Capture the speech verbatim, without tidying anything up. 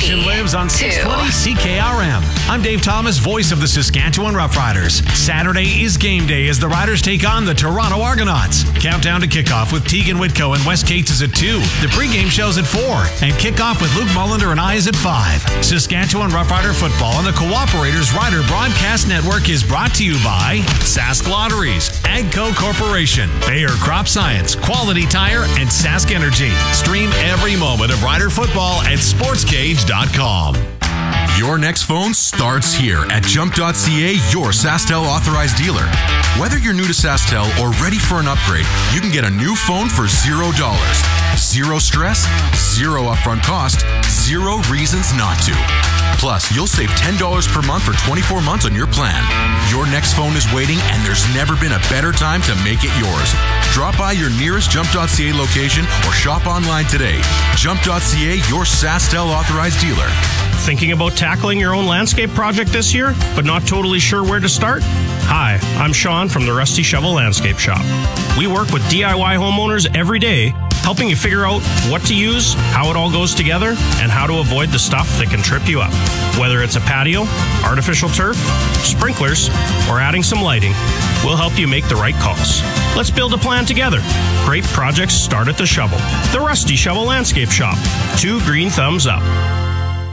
Nation lives on six twenty C K R M. I'm Dave Thomas, voice of the Saskatchewan Roughriders. Saturday is game day as the Riders take on the Toronto Argonauts. Countdown to kickoff with Tegan Whitco and Wes Cates is at two. The pregame show's at four. And kickoff with Luke Mullender and I is at five. Saskatchewan Roughrider football on the Cooperators Rider Broadcast Network is brought to you by Sask Lotteries, Agco Corporation, Bayer Crop Science, Quality Tire, and Sask Energy. Stream every moment of Rider football at sports cage dot com. Your next phone starts here at jump dot c a, your SaskTel authorized dealer. Whether you're new to SaskTel or ready for an upgrade, you can get a new phone for zero dollars. Zero stress, zero upfront cost, zero reasons not to. Plus, you'll save ten dollars per month for twenty-four months on your plan. Your next phone is waiting, and there's never been a better time to make it yours. Drop by your nearest jump dot c a location or shop online today. jump dot c a, your SaskTel authorized dealer. Thinking about tackling your own landscape project this year, but not totally sure where to start? Hi, I'm Sean from the Rusty Shovel Landscape Shop. We work with D I Y homeowners every day, helping you figure out what to use, how it all goes together, and how to avoid the stuff that can trip you up. Whether it's a patio, artificial turf, sprinklers, or adding some lighting, we'll help you make the right calls. Let's build a plan together. Great projects start at the shovel. The Rusty Shovel Landscape Shop. Two green thumbs up.